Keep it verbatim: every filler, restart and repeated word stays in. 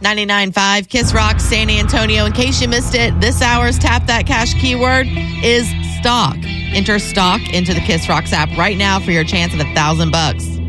ninety-nine point five Kiss Rock San Antonio. In case you missed it, this hour's Tap That Cash keyword is stock. Enter stock into the Kiss Rocks app right now for your chance at a thousand bucks.